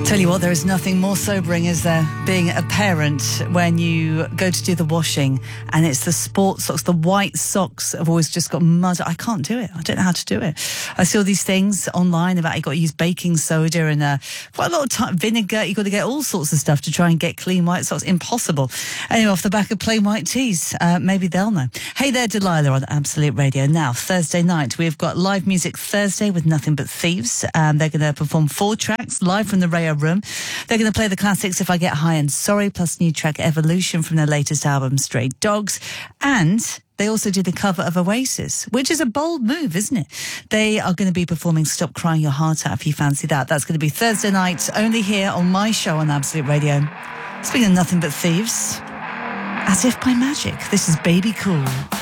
Tell you what, there is nothing more sobering, is there, being a parent when you go to do the washing and it's the sports socks, the white socks have always just got mud. I can't do it. I don't know how to do it. I see all these things online about you got to use baking soda and quite a lot of time, vinegar. You've got to get all sorts of stuff to try and get clean white socks. Impossible. Anyway, off the back of plain white tees, maybe they'll know. Hey there, Delilah on Absolute Radio. Now, Thursday night, we've got live music Thursday with Nothing But Thieves. They're going to perform 4 tracks live from the Raya Room. They're going to play the classics If I Get High and Sorry, plus new track Evolution from their latest album Stray Dogs. And they also did a cover of Oasis, which is a bold move, isn't it? They are going to be performing Stop Crying Your Heart Out if you fancy that. That's going to be Thursday night, only here on my show on Absolute Radio. Speaking of Nothing But Thieves, as if by magic, this is Baby Cool.